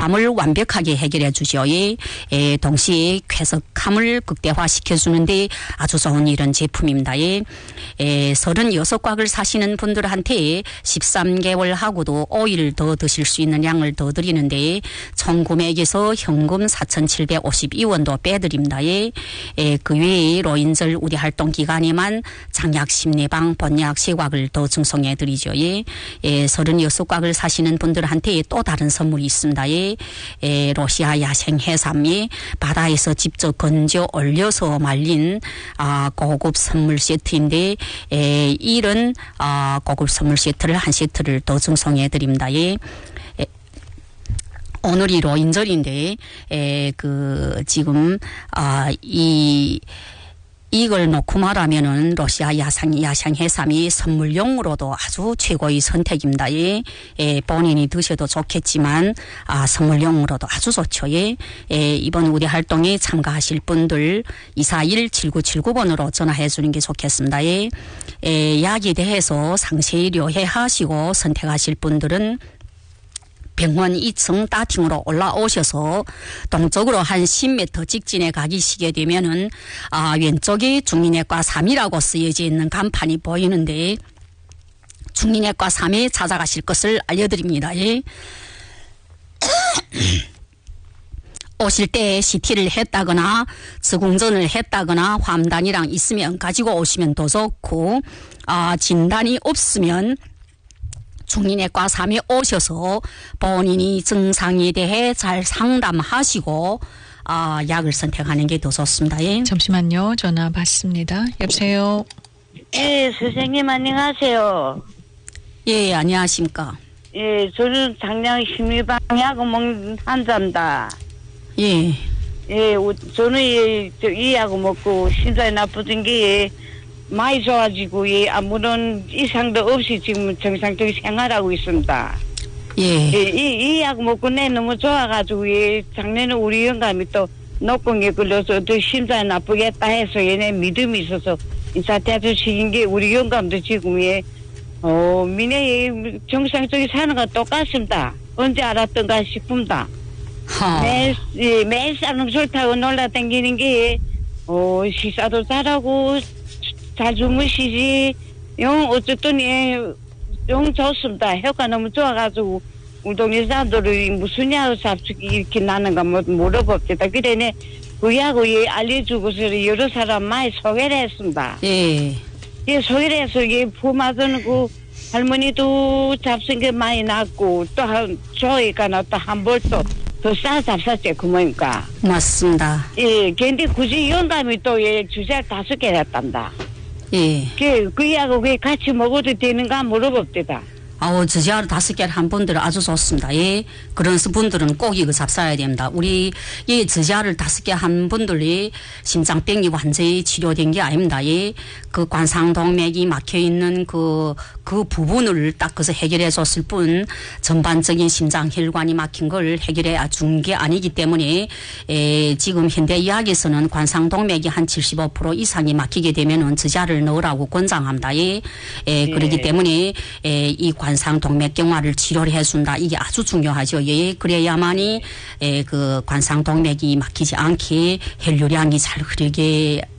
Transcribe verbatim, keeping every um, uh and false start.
쾌적함을 완벽하게 해결해 주죠. 예. 예, 동시에 쾌적함을 극대화시켜주는데 아주 좋은 이런 제품입니다. 예. 예, 서른여섯 곽을 사시는 분들한테 십삼 개월 하고도 오일 더 드실 수 있는 양을 더 드리는데 총 금액에서 현금 사천칠백오십이 원도 빼드립니다. 예. 예, 그 외에 로인절 우리 활동 기간에만 장약 심내방 본약 세 곽을 더 증송해 드리죠. 예. 예, 서른여섯 곽을 사시는 분들한테 또 다른 선물이 있습니다. 예. 예, 러시아 야생 해삼이 바다에서 직접 건져 얼려서 말린 아, 고급 선물 세트인데 예, 이런 아, 고급 선물 세트를 한 세트를 더 증송해 드립니다. 예. 예. 오늘이 로인절인데 에, 그 지금 아, 이 이걸 놓고 말하면은 러시아 야생 야생 해삼이 선물용으로도 아주 최고의 선택입니다. 예. 예, 본인이 드셔도 좋겠지만 아, 선물용으로도 아주 좋죠. 예. 예, 이번 우리 활동에 참가하실 분들 이사일 칠구칠구 번으로 전화해 주는 게 좋겠습니다. 예. 예, 약에 대해서 상세히 료해하시고 선택하실 분들은 병원 이 층 다팅으로 올라오셔서 동쪽으로 한 십 미터 직진에 가기시게 되면은 아, 왼쪽에 중리내과 삼이라고 쓰여져 있는 간판이 보이는데 중리내과 삼에 찾아가실 것을 알려드립니다. 예. 오실 때 씨티를 했다거나 증후군을 했다거나 환단이랑 있으면 가지고 오시면 더 좋고 아, 진단이 없으면 중리내과 삼에 오셔서 본인이 증상에 대해 잘 상담하시고 아, 약을 선택하는 게 더 좋습니다. 예. 잠시만요. 전화 받습니다. 여보세요. 예, 선생님 안녕하세요. 예, 안녕하십니까. 예, 저는 작년 심리방약 먹는 환자입니다. 예. 예, 저는 이, 저, 이 약을 먹고 심장이 나쁘던 게 많이 좋아지고 예, 아무런 이상도 없이 지금 정상적인 생활하고 있습니다. 예. 예, 이, 이 약 먹고 내 너무 좋아가지고 예, 작년에 우리 영감이 또 녹공에 걸려서 또 심장이 나쁘겠다 해서 얘네 믿음이 있어서 인사대학교 시킨 게 우리 영감도 지금 예, 어, 미래 정상적인 사는 거 똑같습니다. 언제 알았던가 싶습니다. 매일, 예, 매일 쌍용술 타고 놀라다니는 게 어, 식사도 잘하고 잘 주무시지. 영 어쨌든 예, 영 좋습니다. 효과 너무 좋아가지고 우리 동네 사람들이 무슨 약 잡수기 이렇게 나는가 뭐 물어봅시다. 그래네 그 약을 예, 알려주고서 여러 사람 많이 소개를 했습니다. 예. 예, 소개를 해서 예, 부마드는 그 할머니도 잡순 게 많이 났고 또 한 조이가나 또 한 벌 또 더 싸 잡쌌지 그 뭐니까. 맞습니다. 예, 근데 굳이 영감이 또 예, 주사를 다섯 개 했단다. 예. 그, 그 약을 왜 같이 먹어도 되는가 물어봅니다. 아우, 저지하루 다섯 개를 한 분들은 아주 좋습니다. 예. 그런 분들은 꼭 이거 잡숴야 됩니다. 우리, 예, 저지하루를 다섯 개 한 분들이 심장병이 완전히 치료된 게 아닙니다. 예. 그 관상동맥이 막혀 있는 그, 그 부분을 딱 그서 해결해 줬을 뿐 전반적인 심장 혈관이 막힌 걸 해결해 준 게 아니기 때문에 에, 지금 현대의학에서는 관상동맥이 한 칠십오 퍼센트 이상이 막히게 되면은 저지하루를 넣으라고 권장합니다. 예. 에, 그렇기 때문에 에, 이 관상동맥경화를 치료를 해준다. 이게 아주 중요하죠. 예, 그래야만이 에, 그 관상동맥이 막히지 않게 혈류량이 잘 흐르게